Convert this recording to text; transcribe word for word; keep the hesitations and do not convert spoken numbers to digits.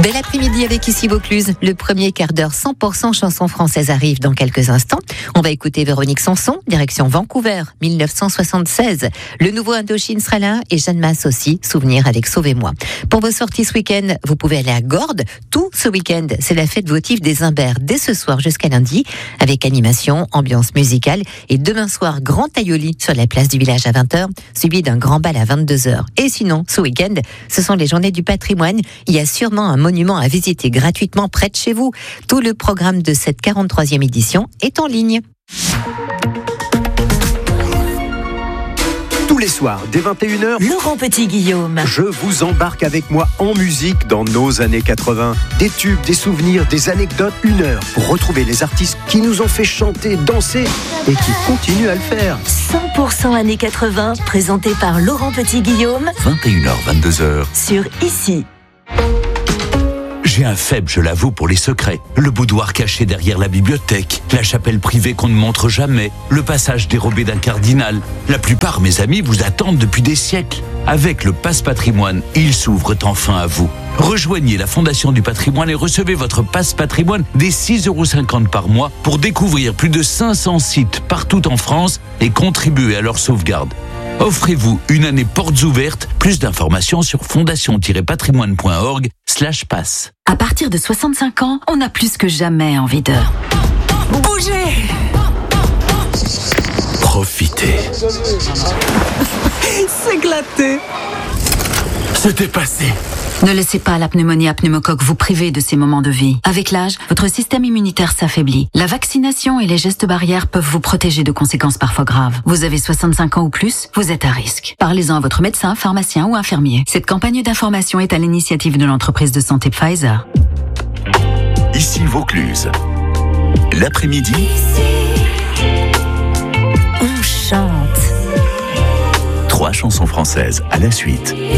Bel après-midi avec ici Vaucluse. Le premier quart d'heure cent pour cent chansons françaises arrive dans quelques instants. On va écouter Véronique Sanson, direction Vancouver, dix-neuf cent soixante-seize. Le nouveau Indochine sera là et Jeanne Masse aussi, souvenir avec Sauvez-moi. Pour vos sorties ce week-end, vous pouvez aller à Gordes. Tout ce week-end, c'est la fête votive des Imbers dès ce soir jusqu'à lundi, avec animation, ambiance musicale et demain soir, grand taïoli sur la place du village à vingt heures, suivi d'un grand bal à vingt-deux heures. Et sinon, ce week-end, ce sont les journées du patrimoine. Il y a sûrement un monument à visiter gratuitement près de chez vous. Tout le programme de cette quarante-troisième édition est en ligne. Tous les soirs, dès vingt et une heures, Laurent Petit-Guillaume. Je vous embarque avec moi en musique dans nos années quatre-vingts. Des tubes, des souvenirs, des anecdotes, une heure pour retrouver les artistes qui nous ont fait chanter, danser et qui continuent à le faire. cent pour cent années quatre-vingts, présenté par Laurent Petit-Guillaume. vingt et une heures, vingt-deux heures. Sur Ici. J'ai un faible, je l'avoue, pour les secrets. Le boudoir caché derrière la bibliothèque, la chapelle privée qu'on ne montre jamais, le passage dérobé d'un cardinal. La plupart, mes amis, vous attendent depuis des siècles. Avec le Pass Patrimoine, ils s'ouvrent enfin à vous. Rejoignez la Fondation du Patrimoine et recevez votre Pass Patrimoine dès six euros cinquante par mois pour découvrir plus de cinq cents sites partout en France et contribuer à leur sauvegarde. Offrez-vous une année portes ouvertes. Plus d'informations sur fondation-patrimoine.org slash pass. À partir de soixante-cinq ans, on a plus que jamais envie de bouger, Profitez. s'éclater, Se dépasser. Ne laissez pas la pneumonie à pneumocoque vous priver de ces moments de vie. Avec l'âge, votre système immunitaire s'affaiblit. La vaccination et les gestes barrières peuvent vous protéger de conséquences parfois graves. Vous avez soixante-cinq ans ou plus, vous êtes à risque. Parlez-en à votre médecin, pharmacien ou infirmier. Cette campagne d'information est à l'initiative de l'entreprise de santé Pfizer. Ici Vaucluse. L'après-midi, On chante. trois chansons françaises à la suite.